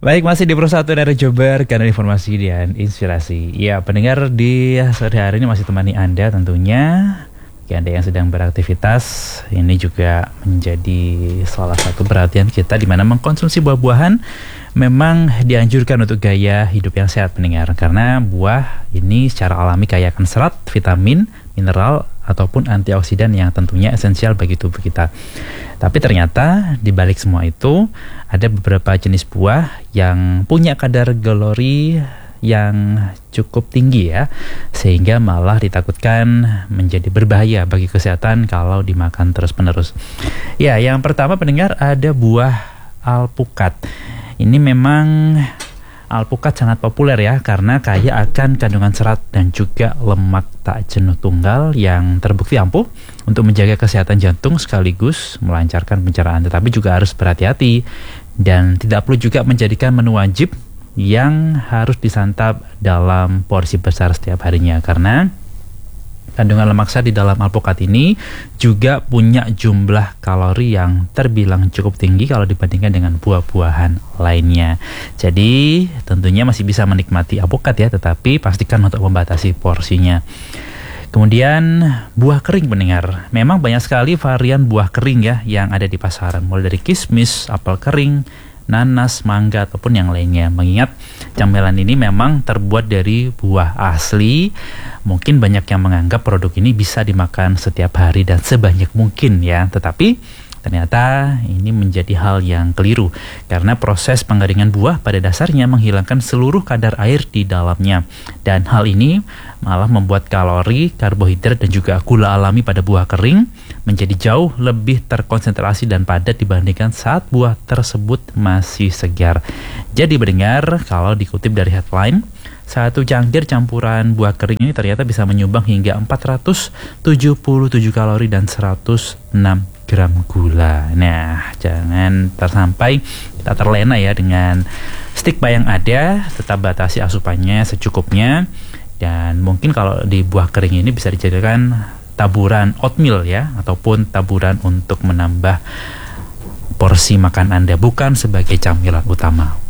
Baik, masih di Persatu dari Jobar, kanal informasi dan inspirasi. Ya, pendengar di sore hari ini masih temani Anda tentunya. Bagi Anda yang sedang beraktivitas, ini juga menjadi salah satu perhatian kita di mana mengkonsumsi buah-buahan memang dianjurkan untuk gaya hidup yang sehat, pendengar. Karena buah ini secara alami kaya akan serat, vitamin, mineral, ataupun antioksidan yang tentunya esensial bagi tubuh kita. Tapi ternyata di balik semua itu ada beberapa jenis buah yang punya kadar kalori yang cukup tinggi ya, sehingga malah ditakutkan menjadi berbahaya bagi kesehatan kalau dimakan terus-menerus. Ya, yang pertama pendengar ada buah alpukat. Ini memang alpukat sangat populer ya, karena kaya akan kandungan serat dan juga lemak tak jenuh tunggal yang terbukti ampuh untuk menjaga kesehatan jantung sekaligus melancarkan pencernaan. Tetapi juga harus berhati-hati dan tidak perlu juga menjadikan menu wajib yang harus disantap dalam porsi besar setiap harinya, karena kandungan lemak serat di dalam alpukat ini juga punya jumlah kalori yang terbilang cukup tinggi kalau dibandingkan dengan buah-buahan lainnya. Jadi tentunya masih bisa menikmati alpukat ya, tetapi pastikan untuk membatasi porsinya. Kemudian buah kering pendengar. Memang banyak sekali varian buah kering ya yang ada di pasaran, mulai dari kismis, apel kering, nanas, mangga, ataupun yang lainnya. Mengingat camilan ini memang terbuat dari buah asli, mungkin banyak yang menganggap produk ini bisa dimakan setiap hari dan sebanyak mungkin ya. Tetapi ternyata ini menjadi hal yang keliru, karena proses pengeringan buah pada dasarnya menghilangkan seluruh kadar air di dalamnya. Dan hal ini malah membuat kalori, karbohidrat, dan juga gula alami pada buah kering menjadi jauh lebih terkonsentrasi dan padat dibandingkan saat buah tersebut masih segar. Jadi mendengar, kalau dikutip dari headline, satu cangkir campuran buah kering ini ternyata bisa menyumbang hingga 477 kalori dan 106 gram gula. Nah, jangan tersampai kita terlena ya dengan stigma yang ada. Tetap batasi asupannya secukupnya. Dan mungkin kalau di buah kering ini bisa dijadikan taburan oatmeal ya, ataupun taburan untuk menambah porsi makan Anda, bukan sebagai camilan utama.